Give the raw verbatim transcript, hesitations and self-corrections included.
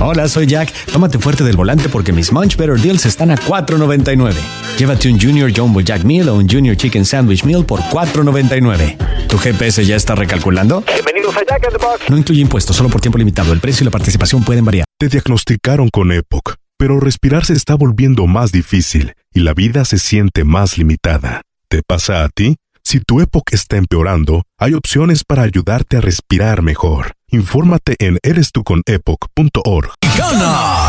Hola, soy Jack. Tómate fuerte del volante porque mis Munch Better Deals están a cuatro noventa y nueve. Llévate un Junior Jumbo Jack Meal o un Junior Chicken Sandwich Meal por cuatro noventa y nueve. ¿Tu G P S ya está recalculando? Bienvenidos a Jack in the Box. No incluye impuestos, solo por tiempo limitado. El precio y la participación pueden variar. Te diagnosticaron con E P O C, pero respirar se está volviendo más difícil y la vida se siente más limitada. ¿Te pasa a ti? Si tu E P O C está empeorando, hay opciones para ayudarte a respirar mejor. Infórmate en eres tú con epoc punto org. ¡Gana!